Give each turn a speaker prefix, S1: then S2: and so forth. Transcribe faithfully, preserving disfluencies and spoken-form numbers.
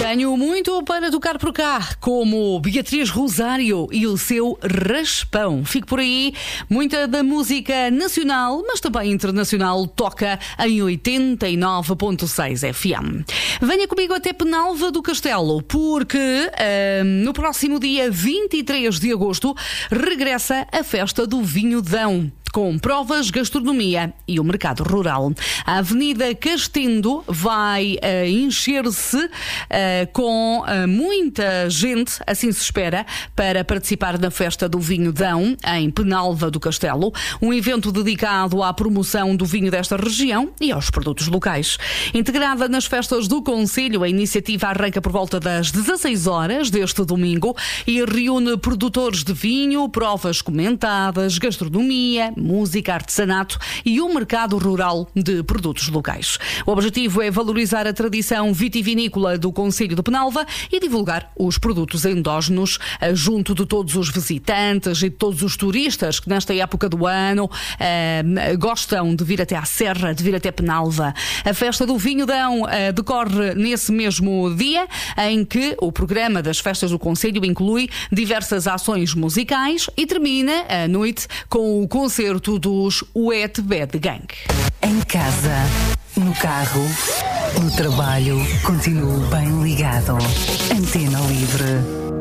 S1: Tenho muito para tocar por cá, como Beatriz Rosário e o seu Raspão. Fico por aí, muita da música nacional, mas também internacional, toca em oitenta e nove ponto seis F M. Venha comigo até Penalva do Castelo, porque uh, no próximo dia vinte e três de agosto regressa a festa do Vinho Dão, com provas, gastronomia e o mercado rural. A Avenida Castendo vai uh, encher-se uh, com uh, muita gente, assim se espera, para participar na festa do Vinho Dão, em Penalva do Castelo, um evento dedicado à promoção do vinho desta região e aos produtos locais. Integrada nas festas do Concelho, a iniciativa arranca por volta das dezasseis horas deste domingo e reúne produtores de vinho, provas comentadas, gastronomia, música, artesanato e o mercado rural de produtos locais. O objetivo é valorizar a tradição vitivinícola do Concelho de Penalva e divulgar os produtos endógenos junto de todos os visitantes e de todos os turistas que nesta época do ano eh, gostam de vir até à Serra, de vir até Penalva. A festa do Vinho Dão eh, decorre nesse mesmo dia, em que o programa das festas do Concelho inclui diversas ações musicais e termina a noite com o concerto dos Wet Bad Gang.
S2: Em casa, no carro, no trabalho, continuo bem ligado. Antena Livre.